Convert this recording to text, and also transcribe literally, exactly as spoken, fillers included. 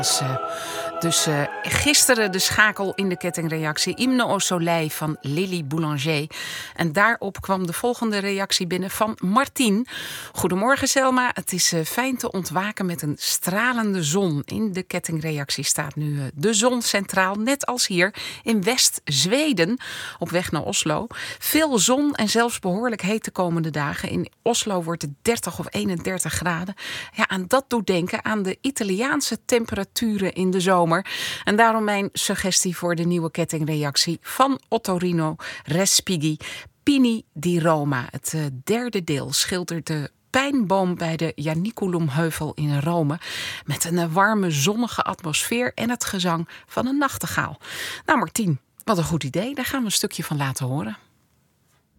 Dus uh, gisteren de schakel in de kettingreactie Hymne au Soleil van Lily Boulanger. En daarop kwam de volgende reactie binnen van Martien. Goedemorgen Selma, het is uh, fijn te ontwaken met een stralende zon. In de kettingreactie staat nu uh, de zon centraal, net als hier in West-Zweden op weg naar Oslo. Veel zon en zelfs behoorlijk heet de komende dagen. In Oslo wordt het dertig of eenendertig graden. Ja, en dat doet denken aan de Italiaanse temperaturen in de zomer. En daarom mijn suggestie voor de nieuwe kettingreactie van Ottorino Respighi, Pini di Roma. Het uh, derde deel schildert de pijnboom bij de Janiculumheuvel in Rome met een uh, warme zonnige atmosfeer en het gezang van een nachtegaal. Nou Martien, wat een goed idee. Daar gaan we een stukje van laten horen.